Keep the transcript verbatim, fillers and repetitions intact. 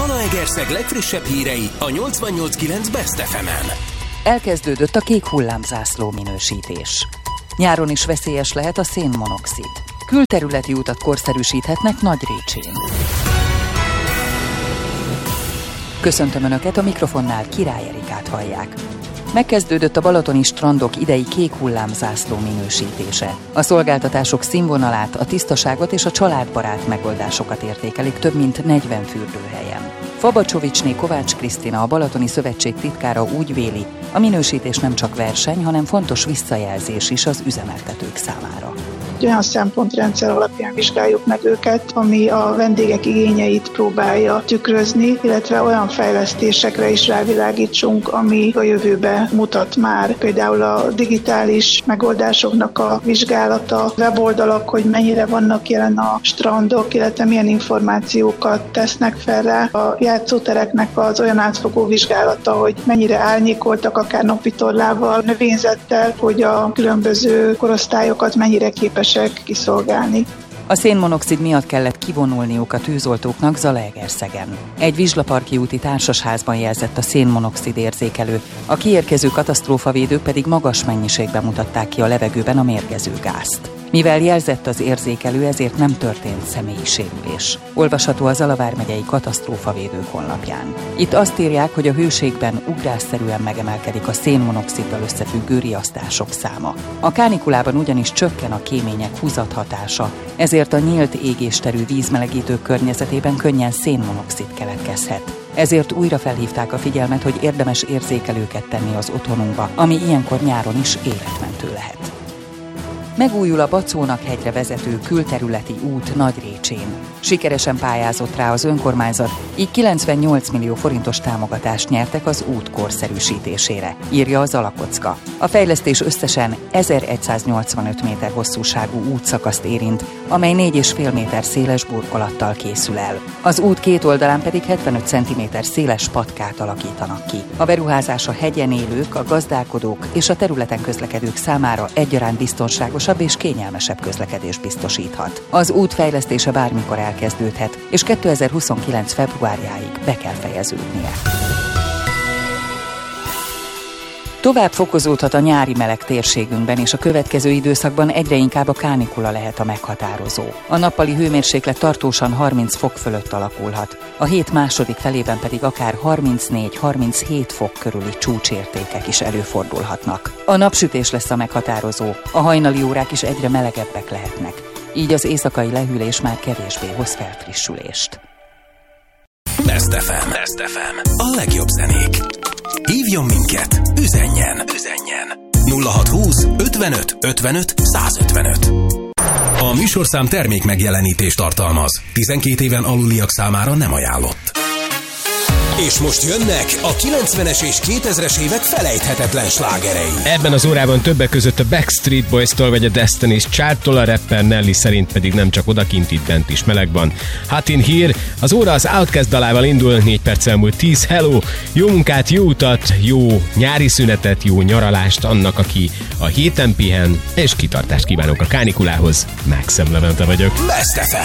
Zalaegerszeg legfrissebb hírei a nyolcvannyolc kilenc Best ef emen. Elkezdődött a kék hullámzászló minősítés. Nyáron is veszélyes lehet a szénmonoxid. Külterületi utat korszerűsíthetnek Nagyrécsén. Köszöntöm Önöket, a mikrofonnál Király Erikát hallják. Megkezdődött a balatoni strandok idei kék hullámzászló minősítése. A szolgáltatások színvonalát, a tisztaságot és a családbarát megoldásokat értékelik több mint negyven fürdőhelyen. Fabacsovicsné Kovács Krisztina, a Balatoni Szövetség titkára úgy véli, a minősítés nem csak verseny, hanem fontos visszajelzés is az üzemeltetők számára. Olyan szempontrendszer alapján vizsgáljuk meg őket, ami a vendégek igényeit próbálja tükrözni, illetve olyan fejlesztésekre is rávilágítsunk, ami a jövőbe mutat már. Például a digitális megoldásoknak a vizsgálata, weboldalak, hogy mennyire vannak jelen a strandok, illetve milyen információkat tesznek fel rá. A játszótereknek az olyan átfogó vizsgálata, hogy mennyire árnyékoltak, akár napitorlával, növényzettel, hogy a különböző korosztályokat mennyire képes kiszolgálni. A szénmonoxid miatt kellett kivonulniuk a tűzoltóknak Zalaegerszegen. Egy Vizslaparki úti társasházban jelzett a szénmonoxid érzékelő, a kiérkező katasztrófavédők pedig magas mennyiségben mutatták ki a levegőben a mérgező gázt. Mivel jelzett az érzékelő, ezért nem történt személyi sérülés. Olvasható a Zala vármegyei katasztrófavédők honlapján. Itt azt írják, hogy a hőségben ugrásszerűen megemelkedik a szénmonoxiddal összefüggő riasztások száma. A kánikulában ugyanis csökken a kémények húzathatása, ezért a nyílt égésterű vízmelegítők környezetében könnyen szénmonoxid keletkezhet. Ezért újra felhívták a figyelmet, hogy érdemes érzékelőket tenni az otthonunkba, ami ilyenkor nyáron is életmentő lehet. Megújul a Bacónak hegyre vezető külterületi út Nagyrécsén. Sikeresen pályázott rá az önkormányzat, így kilencvennyolc millió forintos támogatást nyertek az út korszerűsítésére, írja az Alakocka. A fejlesztés összesen ezeregyszáznyolcvanöt méter hosszúságú útszakaszt érint, amely négy egész öt méter széles burkolattal készül el. Az út két oldalán pedig hetvenöt centiméter széles patkát alakítanak ki. A beruházás a hegyen élők, a gazdálkodók és a területen közlekedők számára egyaránt biztonságosabb és kényelmesebb közlekedést biztosíthat. Az út fejlesztése bármikor elkezdődhet, és kétezer-huszonkilenc februárjáig be kell fejeződnie. Tovább fokozódhat a nyári meleg térségünkben, és a következő időszakban egyre inkább a kánikula lehet a meghatározó. A nappali hőmérséklet tartósan harminc fok fölött alakulhat, a hét második felében pedig akár harmincnégy-harminchét fok körüli csúcsértékek is előfordulhatnak. A napsütés lesz a meghatározó, a hajnali órák is egyre melegebbek lehetnek, így az éjszakai lehűlés már kevésbé hoz felfrissülést. Best ef em. Best ef em. A legjobb zenék. Hívjon minket, üzenjen, üzenjen. nulla hatszázhúsz ötvenöt ötvenöt százötvenöt. A műsorszám termék megjelenítést tartalmaz. tizenkét éven aluliak számára nem ajánlott. És most jönnek a kilencvenes és kétezres évek felejthetetlen slágerei. Ebben az órában többek között a Backstreet Boys-tól vagy a Destiny's Child-tól, a rapper Nelly szerint pedig nem csak odakint, itt bent is meleg van. Hot in Here, az óra az Outkast dalával indul, négy perc elmúlt tíz. Hello! Jó munkát, jó utat, jó nyári szünetet, jó nyaralást annak, aki a héten pihen, és kitartást kívánok a kánikulához. Maxem Levente vagyok. Best ef em.